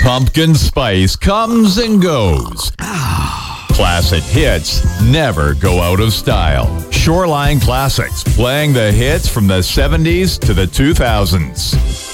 Pumpkin spice comes and goes. Classic hits never go out of style. Shoreline Classics, playing the hits from the 70s to the 2000s.